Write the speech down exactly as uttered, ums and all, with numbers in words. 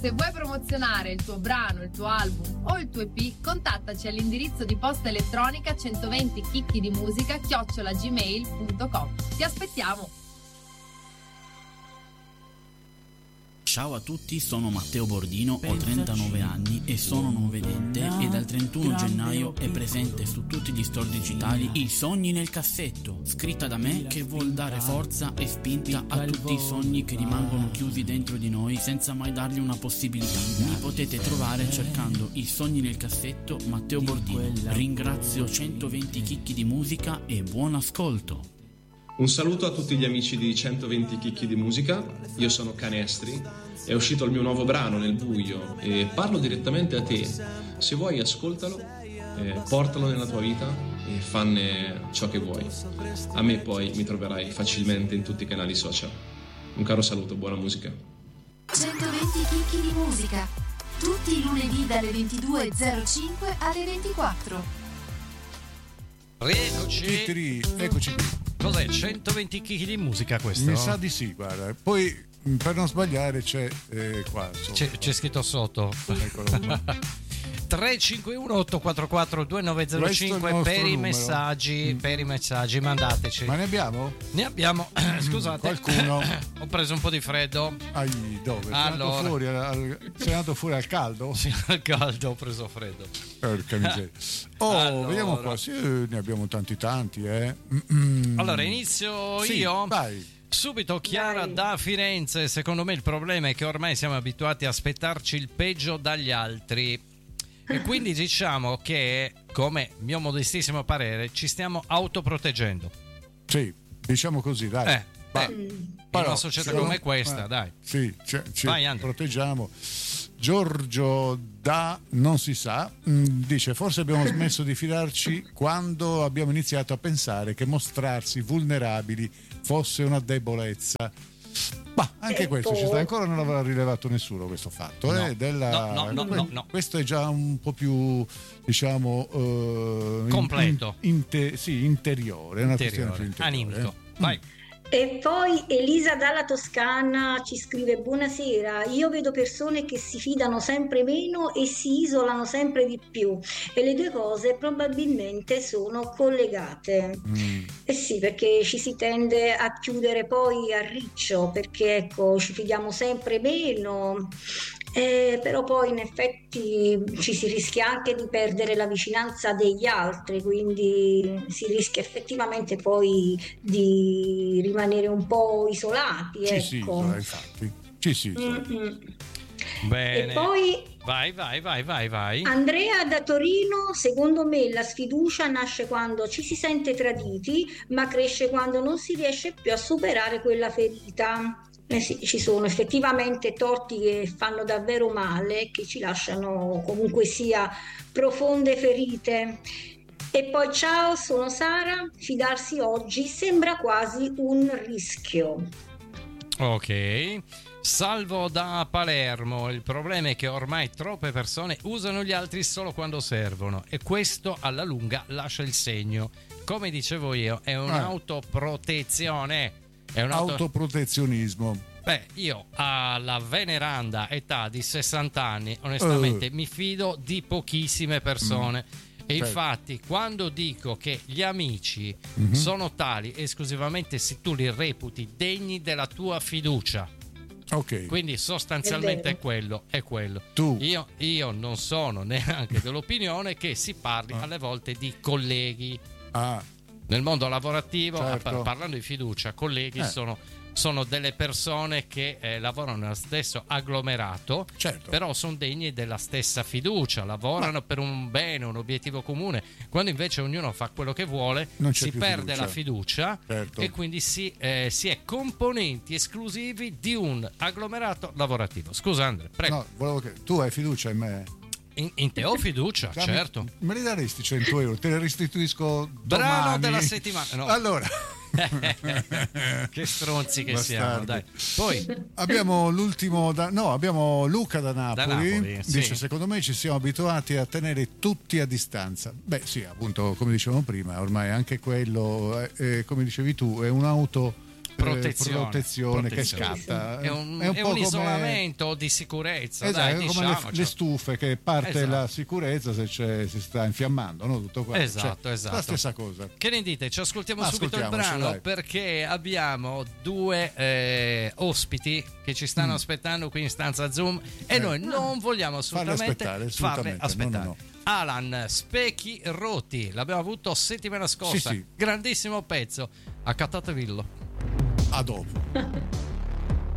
Se vuoi promozionare il tuo brano, il tuo album o il tuo E P, contattaci all'indirizzo di posta elettronica centoventi chicchi di musica chiocciola gmail punto com. Ti aspettiamo! Ciao a tutti, sono Matteo Bordino, ho trentanove anni e sono non vedente e dal trentuno gennaio è presente su tutti gli store digitali I Sogni nel cassetto, scritta da me, che vuol dare forza e spinta a tutti i sogni che rimangono chiusi dentro di noi senza mai dargli una possibilità. Mi potete trovare cercando I Sogni nel cassetto Matteo Bordino. Ringrazio centoventi chicchi di musica e buon ascolto. Un saluto a tutti gli amici di centoventi chicchi di musica, io sono Canestri, è uscito il mio nuovo brano Nel buio e parlo direttamente a te. Se vuoi ascoltalo, eh, portalo nella tua vita e fanne ciò che vuoi. A me poi mi troverai facilmente in tutti i canali social. Un caro saluto, buona musica. centoventi chicchi di musica, tutti i lunedì dalle ventidue e zero cinque alle ventiquattro. Rieccoci. Eccoci qui. Cos'è? centoventi chicchi di musica questo? Mi sa di sì, guarda. Poi per non sbagliare c'è eh, qua sotto. C'è, c'è scritto sotto. tre cinque uno otto quattro quattro due nove zero cinque per i messaggi, mm. per i messaggi mandateci. Ma ne abbiamo? Ne abbiamo. Scusate. Qualcuno. Ho preso un po' di freddo. Ai, dove? Sei allora. andato fuori al, sei andato fuori al caldo? Sì, al caldo ho preso freddo. Porca miseria. Oh, allora. Vediamo qua. Sì, ne abbiamo tanti tanti, eh. Mm-mm. Allora, inizio sì, io. Vai. Subito Chiara Dai. Da Firenze. Secondo me il problema è che ormai siamo abituati a aspettarci il peggio dagli altri. E quindi diciamo che, come mio modestissimo parere, ci stiamo autoproteggendo. Sì, diciamo così, dai. Eh, Ma, eh, in una società siamo, come questa, eh, dai. Sì, ci, ci Vai, proteggiamo. Giorgio da non si sa dice: forse abbiamo smesso di fidarci quando abbiamo iniziato a pensare che mostrarsi vulnerabili fosse una debolezza. Ma anche questo ci sta, ancora non l'aveva rilevato nessuno questo fatto, no. eh, della, no, no, no, no, no. Questo è già un po' più, diciamo, uh, completo, in, in te, sì, interiore, una interiore, questione più interiore. Animico. Vai. E poi Elisa dalla Toscana ci scrive: buonasera, io vedo persone che si fidano sempre meno e si isolano sempre di più e le due cose probabilmente sono collegate. Mm. Eh sì, perché ci si tende a chiudere poi a riccio, perché ecco, ci fidiamo sempre meno. Eh, però poi in effetti ci si rischia anche di perdere la vicinanza degli altri, quindi si rischia effettivamente poi di rimanere un po' isolati. Ci ecco. si isola, infatti. Ci si isola. Mm-hmm. Bene. E poi vai, vai, vai, vai, vai. Andrea da Torino: secondo me la sfiducia nasce quando ci si sente traditi, ma cresce quando non si riesce più a superare quella ferita. Eh sì, ci sono effettivamente torti che fanno davvero male, che ci lasciano comunque sia profonde ferite. E poi ciao, sono Sara, fidarsi oggi sembra quasi un rischio. Ok. Salvo da Palermo: il problema è che ormai troppe persone usano gli altri solo quando servono e questo alla lunga lascia il segno. Come dicevo io, è un'autoprotezione. È un auto... autoprotezionismo. Beh, io alla veneranda età di sessanta anni, onestamente, uh. mi fido di pochissime persone. Mm. E certo. Infatti, quando dico che gli amici mm-hmm. sono tali esclusivamente se tu li reputi degni della tua fiducia. Ok. Quindi sostanzialmente è, è quello, è quello. Tu. Io, io non sono neanche dell'opinione che si parli ah. alle volte di colleghi. Ah. Nel mondo lavorativo, certo. parlando di fiducia, colleghi eh. sono, sono delle persone che eh, lavorano nello stesso agglomerato, certo. però sono degni della stessa fiducia, lavorano Ma. per un bene, un obiettivo comune. Quando invece ognuno fa quello che vuole, si perde fiducia. la fiducia certo. e quindi si, eh, si è componenti esclusivi di un agglomerato lavorativo. Scusa Andrea, prego. No, volevo che tu hai fiducia in me. In, in te ho fiducia, Dammi, certo. Me li daresti cento euro? Te li restituisco domani. Brano della settimana. No. Allora. Che stronzi che Bastardi. siamo, dai. Poi abbiamo l'ultimo da, no, abbiamo Luca da Napoli, da Napoli dice sì. secondo me ci siamo abituati a tenere tutti a distanza. Beh sì, appunto, come dicevamo prima, ormai anche quello, eh, come dicevi tu, è un'auto protezione, protezione, protezione. che scatta. È un, è un, è po' un come... isolamento di sicurezza. Esatto, dai, è come le, diciamocelo. le stufe che parte Esatto. la sicurezza se c'è, si sta infiammando, no? Tutto qua. Esatto, cioè, esatto. La stessa cosa. Che ne dite? Ci ascoltiamo subito il Ascoltiamoci, brano dai. perché abbiamo due eh, ospiti che ci stanno Mm. aspettando qui in stanza Zoom e Eh. noi non vogliamo assolutamente aspettare, farle assolutamente. aspettare. No, no, Alan Specchi Rotti, l'abbiamo avuto settimana scorsa, Sì, sì. grandissimo pezzo, accattatevillo. A dopo.